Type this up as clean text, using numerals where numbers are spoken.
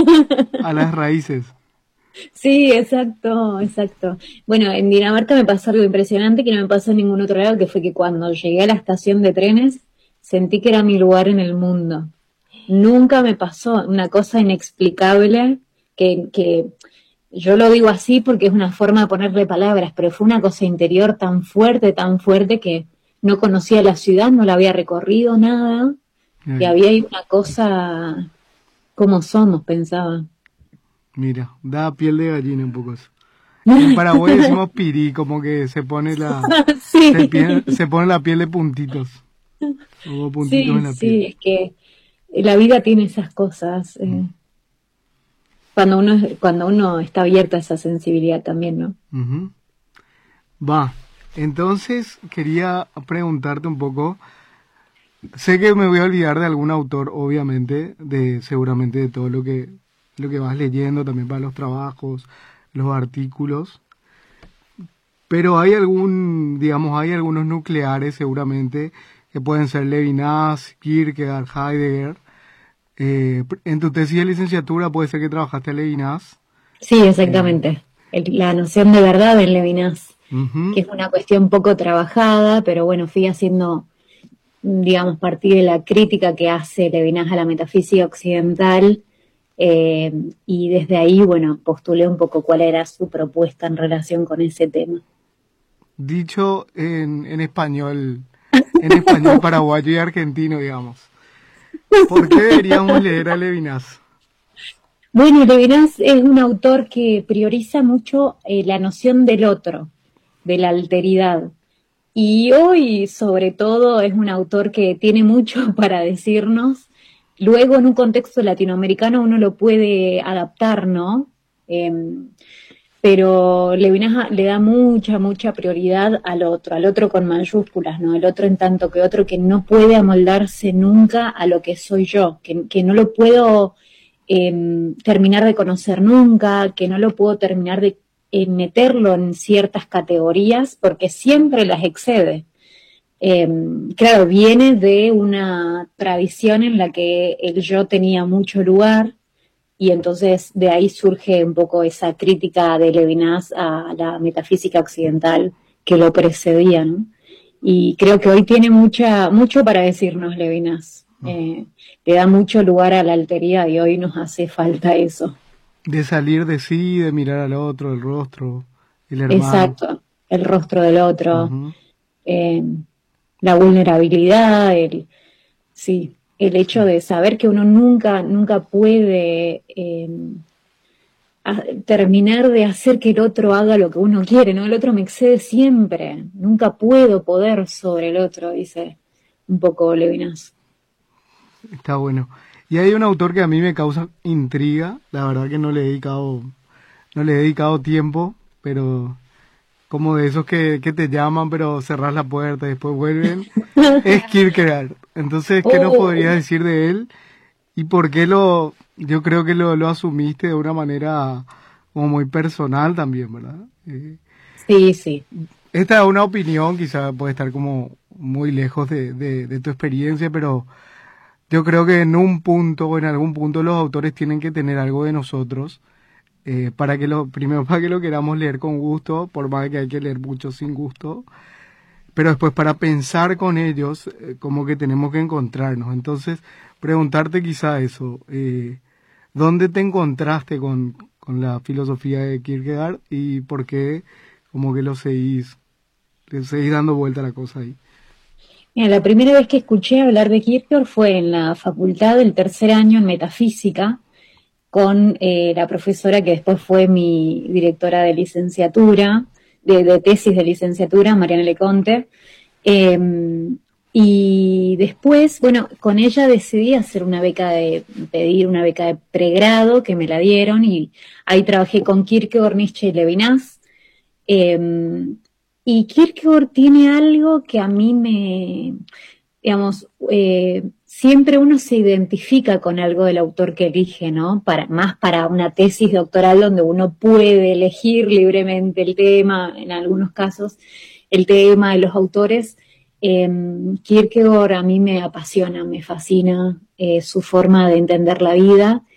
a las raíces. Sí, exacto, exacto. Bueno, en Dinamarca me pasó algo impresionante que no me pasó en ningún otro lado, que fue que cuando llegué a la estación de trenes sentí que era mi lugar en el mundo. Nunca me pasó una cosa inexplicable que yo lo digo así porque es una forma de ponerle palabras, pero fue una cosa interior tan fuerte que no conocía la ciudad, no la había recorrido nada, y Ay, había ahí una cosa como somos, pensaba. mira, da piel de gallina un poco eso. En Paraguay decimos pirí, como que se pone Sí, se pone la piel de puntitos. Hubo puntitos sí, en la piel. sí, es que la vida tiene esas cosas, Mm. cuando uno está abierto a esa sensibilidad también, ¿no? Ujú. Va. Entonces quería preguntarte un poco. Sé que me voy a olvidar de algún autor, obviamente, de seguramente de todo lo que vas leyendo, también para los trabajos, los artículos. Pero hay algún, digamos, hay algunos nucleares seguramente que pueden ser Levinas, Kierkegaard, Heidegger. En tu tesis de licenciatura puede ser que trabajaste a Levinas. Sí, Eh, exactamente. La noción de verdad en Levinas, que Ujú. es una cuestión poco trabajada, pero bueno, fui haciendo, digamos, partir de la crítica que hace Levinas a la metafísica occidental, eh, y desde ahí, bueno, postulé un poco cuál era su propuesta en relación con ese tema. Dicho en español paraguayo y argentino, digamos. ¿Por qué deberíamos leer a Levinas? Bueno, Levinas es un autor que prioriza mucho la noción del otro, de la alteridad. Y hoy, sobre todo, es un autor que tiene mucho para decirnos. Luego, en un contexto latinoamericano, uno lo puede adaptar, ¿no? Eh, pero Levinas le da mucha prioridad al otro con mayúsculas, ¿no? El otro en tanto que otro que no puede amoldarse nunca a lo que soy yo, que no lo puedo terminar de conocer nunca, que no lo puedo terminar de meterlo en ciertas categorías porque siempre las excede. Claro, viene de una tradición en la que el yo tenía mucho lugar y entonces de ahí surge un poco esa crítica de Levinas a la metafísica occidental que lo precedía, ¿no? Y creo que hoy tiene mucho para decirnos Levinas. Le da mucho lugar a la alteridad y hoy nos hace falta eso. De salir de sí, de mirar al otro, el rostro, el hermano. Exacto, el rostro del otro, Ujú. eh, la vulnerabilidad, sí, el hecho Sí. de saber que uno nunca puede terminar de hacer que el otro haga lo que uno quiere, ¿no? El otro me excede siempre, nunca puedo poder sobre el otro, dice un poco Levinas. Está bueno. Y hay un autor que a mí me causa intriga, la verdad que no le he dedicado tiempo, pero como de esos que te llaman pero cerrás la puerta y después vuelven, es Kierkegaard. Entonces, ¿qué nos Oh, podrías decir de él? ¿Y por qué yo creo que lo asumiste de una manera como muy personal también, ¿verdad? sí, sí. Esta es una opinión, quizá puede estar como muy lejos de tu experiencia, pero yo creo que en un punto o en algún punto los autores tienen que tener algo de nosotros para que primero para que lo queramos leer con gusto, por más que hay que leer mucho sin gusto, pero después para pensar con ellos como que tenemos que encontrarnos. Entonces, preguntarte quizá eso, ¿dónde te encontraste con la filosofía de Kierkegaard y por qué como que le seguís dando vuelta a la cosa ahí? Mira, la primera vez que escuché hablar de Kierkegaard fue en la facultad del tercer año en metafísica con la profesora que después fue mi directora de licenciatura, de tesis de licenciatura, Mariana Leconte. Eh, y después, bueno, con ella decidí pedir una beca de pregrado que me la dieron y ahí trabajé con Kierkegaard, Nietzsche y Levinas. Eh, y Kierkegaard tiene algo que a mí digamos, siempre uno se identifica con algo del autor que elige, ¿no? Más para una tesis doctoral donde uno puede elegir libremente el tema, en algunos casos, el tema de los autores. Kierkegaard a mí me apasiona, me fascina su forma de entender la vida